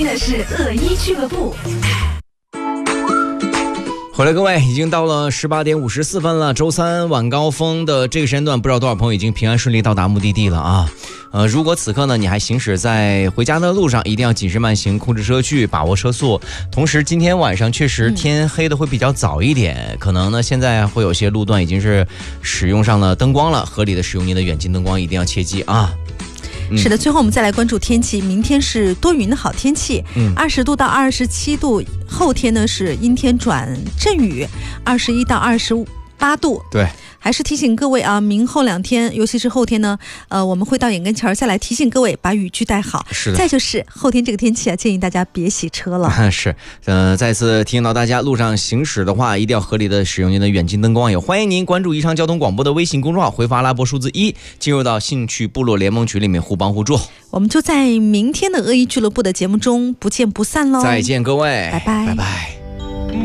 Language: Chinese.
的是恶一俱乐部。 回来各位，已经到了18点54分了。周三晚高峰的这个时间段，不知道多少朋友已经平安顺利到达目的地了啊。如果此刻呢你还行驶在回家的路上，一定要谨慎慢行，控制车距，把握车速。同时今天晚上确实天黑的会比较早一点，可能呢现在会有些路段已经是使用上了灯光了，合理的使用您的远近灯光，一定要切记啊。 是的，最后我们再来关注天气。明天是多云的好天气，20度到27度。后天呢是阴天转阵雨，21到28度。 对， 还是提醒各位啊，明后2天，尤其是后天呢，我们会到眼跟前儿再来提醒各位把雨具带好。 是的。 再就是后天这个天气啊，建议大家别洗车了。 是，再次提醒到大家，路上行驶的话，一定要合理的使用您的远近灯光。也欢迎您关注宜昌交通广播的微信公众号，回复阿拉伯数字1，进入到兴趣部落联盟群里面互帮互助。 我们就在明天的恶意俱乐部的节目中不见不散喽！ 再见各位， 拜拜， 拜拜。